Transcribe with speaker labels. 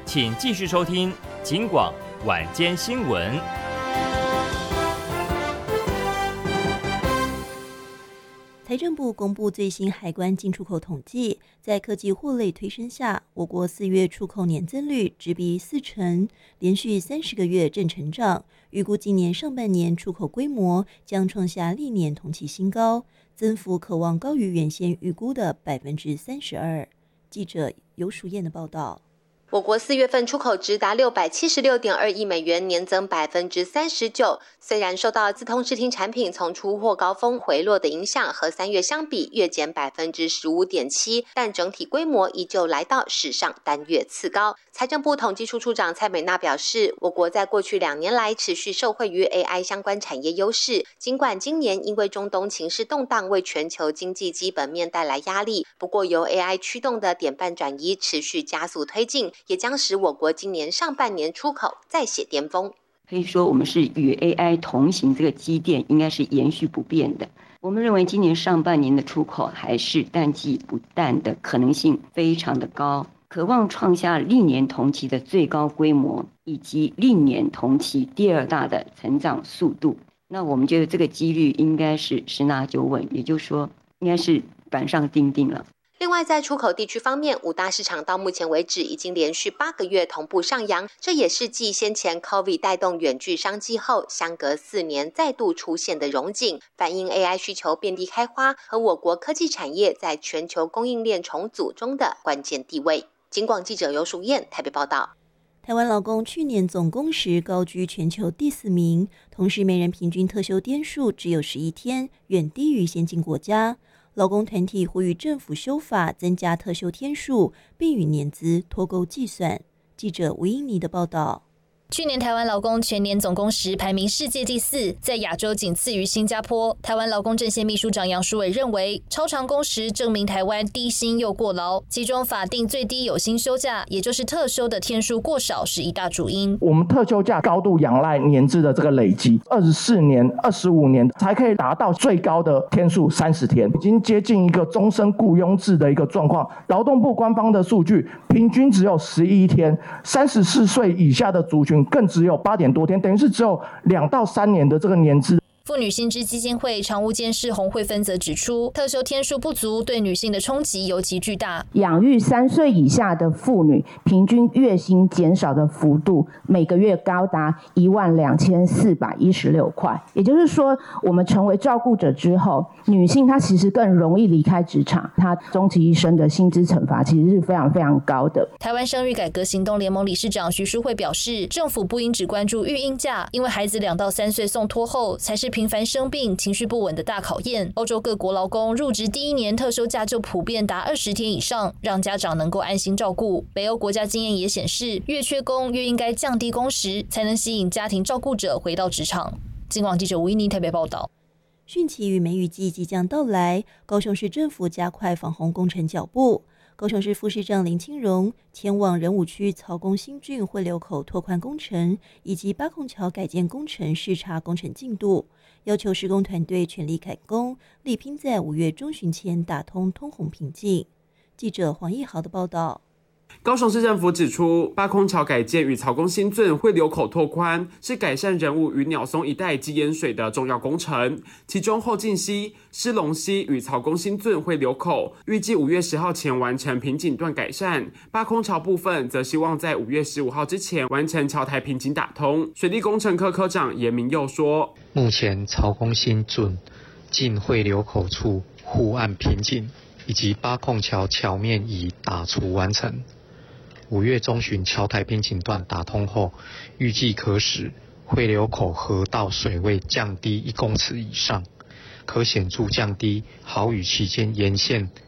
Speaker 1: 请继续收听警广晚间新闻。
Speaker 2: 财政部公布最新海关进出口统计，在科技货类推升下，我国4月出口年增率直逼40%，连续30个月正成长。预估今年上半年出口规模将创下历年同期新高，增幅可望高于原先预估的32%。记者游淑燕的报道。
Speaker 3: 我国4月份出口值达676.2亿美元，年增39%。虽然受到资通视听产品从出货高峰回落的影响，和3月相比月减15.7%，但整体规模依旧来到史上单月次高。财政部统计处处长蔡美娜表示，我国在过去2年来持续受惠于 AI 相关产业优势，尽管今年因为中东情势动荡为全球经济基本面带来压力，不过由 AI 驱动的典范转移持续加速推进，也将使我国今年上半年出口再写巅峰。
Speaker 4: 可以说我们是与 AI 同行，这个基调应该是延续不变的。我们认为今年上半年的出口还是淡季不淡的可能性非常的高，可望创下历年同期的最高规模，以及历年同期第2大的成长速度。那我们觉得这个几率应该是十拿九稳，也就是说应该是板上钉钉了。
Speaker 3: 另外，在出口地区方面，5大市场到目前为止已经连续8个月同步上扬，这也是继先前 COVID 带动远距商机后，相隔4年再度出现的荣景，反映 AI 需求遍地开花和我国科技产业在全球供应链重组中的关键地位。警广记者游淑燕台北报道。
Speaker 2: 台湾劳工去年总工时高居全球第4名，同时每人平均特休天数只有11天，远低于先进国家。劳工团体呼吁政府修法增加特休天数，并与年资脱钩计算。记者吴英妮的报道。
Speaker 5: 去年台湾劳工全年总工时排名世界第4，在亚洲仅次于新加坡。台湾劳工阵线秘书长杨淑伟认为，超长工时证明台湾低薪又过劳，其中法定最低有薪休假，也就是特休的天数过少是一大主因。
Speaker 6: 我们特休假高度仰赖年资的这个累积，24年、25年才可以达到最高的天数30天，已经接近一个终身雇佣制的一个状况。劳动部官方的数据，平均只有11天，34岁以下的族群更只有8点多天，等于是只有2到3年的这个年资。
Speaker 5: 妇女薪资基金会常务监事洪慧芬则指出，特休天数不足对女性的冲击尤其巨大。
Speaker 7: 养育3岁以下的妇女，平均月薪减少的幅度每个月高达12416块。也就是说，我们成为照顾者之后，女性她其实更容易离开职场，她终其一生的薪资惩罚其实是非常非常高的。
Speaker 5: 台湾生育改革行动联盟理事长徐淑慧表示，政府不应只关注育婴假，因为孩子2到3岁送托后才是频繁生病、情绪不稳的大考验。欧洲各国劳工入职第1年特休假就普遍达20天以上，让家长能够安心照顾。北欧国家经验也显示，越缺工越应该降低工时，才能吸引家庭照顾者回到职场。警广记者吴一妮台北报道。
Speaker 2: 汛期与梅雨季即将到来，高雄市政府加快防洪工程脚步。高雄市副市长林清荣前往仁武区曹公新郡汇流口拓宽工程以及八孔桥改建工程视察工程进度，要求施工团队全力赶工，力拼在5月中旬前打通通洪瓶颈。记者黄义豪的报道。
Speaker 8: 高雄市政府指出，八孔桥改建与曹公新圳汇流口拓宽是改善仁武与鸟松一带积淹水的重要工程，其中后进溪、狮龙溪与曹公新圳汇流口预计5月10号前完成瓶颈段改善，八孔桥部分则希望在5月15号之前完成桥台瓶颈打通。水利工程科科长严明佑说，
Speaker 9: 目前曹公新圳近汇流口处护岸瓶颈以及八孔桥桥面已打除完成，5月中旬桥台瓶颈段打通后，预计可使汇流口河道水位降低1公尺以上，可显著降低豪雨期间沿线